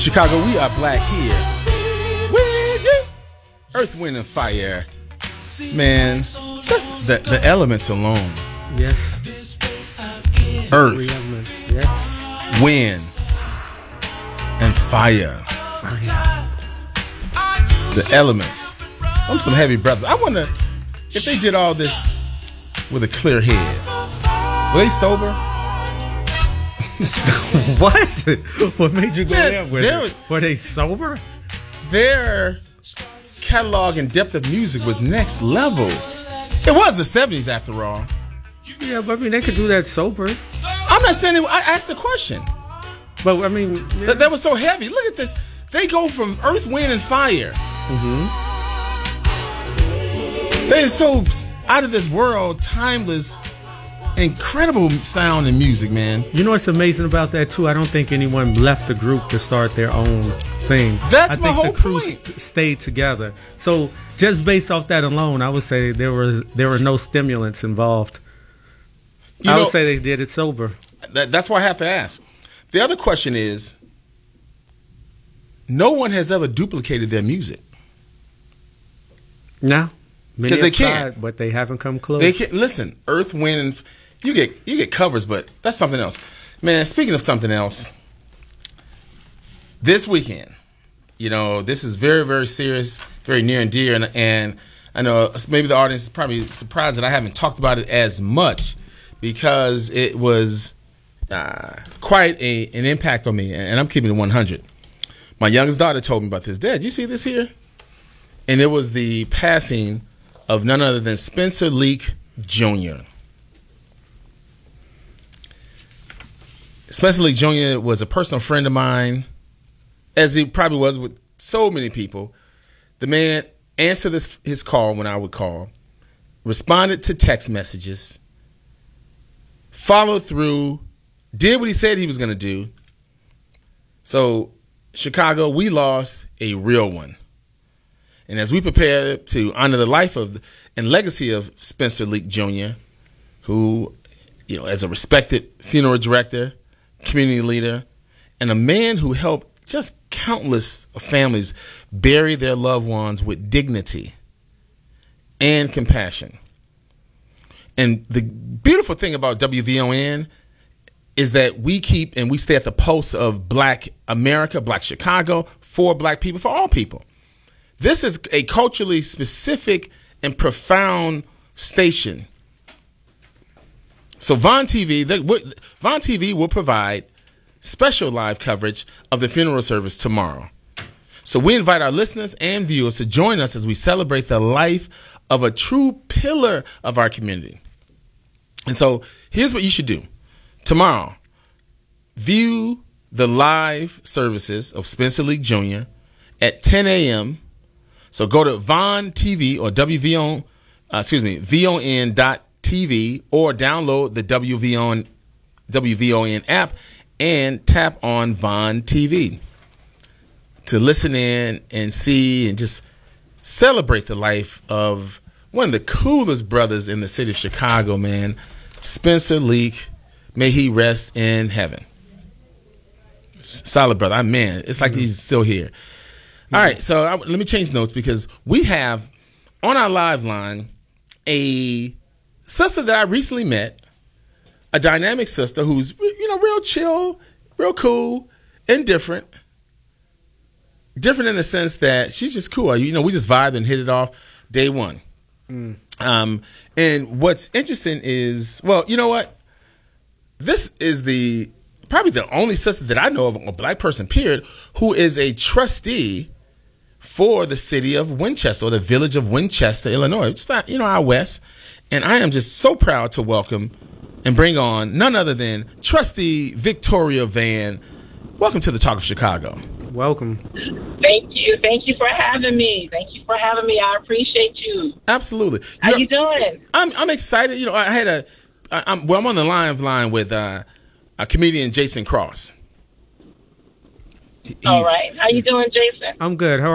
Chicago, we are black here. With you. Earth, Wind, and Fire. Man, just the elements alone. Yes. Earth, Three elements. Yes. wind, and fire. The elements. I'm some heavy brothers. I wonder if they did all this with a clear head. Were they sober? What? What made you go there with there it? Were they sober? Their catalog and depth of music was next level. It was the 70s after all. Yeah, but I mean, they could do that sober. I'm not saying it, I asked the question. But I mean, yeah. That was so heavy. Look at this. They go from Earth, Wind, and Fire. They're so out of this world, timeless, incredible sound and music, man. You know what's amazing about that too? I don't think anyone left the group to start their own thing. That's I my think whole the crew point. Stayed together. So just based off that alone, I would say there were no stimulants involved. I would say they did it sober. That's why I have to ask. The other question is, no one has ever duplicated their music. No, because they can't. Tried, but they haven't come close. They can't. Listen, Earth, Wind, and you get covers, but that's something else. Man, speaking of something else, this weekend, this is very, very serious, very near and dear, and I know maybe the audience is probably surprised that I haven't talked about it as much because it was quite an impact on me, and I'm keeping it 100. My youngest daughter told me about this. Dad, you see this here? And it was the passing of none other than Spencer Leak Jr. Spencer Leak Jr. was a personal friend of mine, as he probably was with so many people. The man answered his call when I would call, responded to text messages, followed through, did what he said he was going to do. So, Chicago, we lost a real one. And as we prepare to honor the life of and legacy of Spencer Leak Jr., who, as a respected funeral director, community leader, and a man who helped just countless families bury their loved ones with dignity and compassion. And the beautiful thing about WVON is that we stay at the pulse of Black America, Black Chicago, for Black people, for all people. This is a culturally specific and profound station. So Vaughn TV will provide special live coverage of the funeral service tomorrow. So we invite our listeners and viewers to join us as we celebrate the life of a true pillar of our community. And so here's what you should do. Tomorrow, view the live services of Spencer Leak Jr. at 10 a.m. So go to Vaughn TV or VON.TV or download the WVON app and tap on Vaughn TV to listen in and see and just celebrate the life of one of the coolest brothers in the city of Chicago, man, Spencer Leak. May he rest in heaven. Solid brother. Man, it's like he's still here. All right, so let me change notes because we have on our live line a sister that I recently met, a dynamic sister who's, real chill, real cool, and different. Different in the sense that she's just cool. We just vibed and hit it off day one. And what's interesting is, well, you know what? This is probably the only sister that I know of, a Black person, period, who is a trustee for the city of Winchester, or the village of Winchester, Illinois. It's not, out west. And I am just so proud to welcome and bring on none other than Trustee Victoria Van. Welcome to the Talk of Chicago. Welcome. Thank you. Thank you for having me. I appreciate you. Absolutely. How you doing? I'm excited. I'm on the line with a comedian, Jason Cross. All right. How you doing, Jason? I'm good. How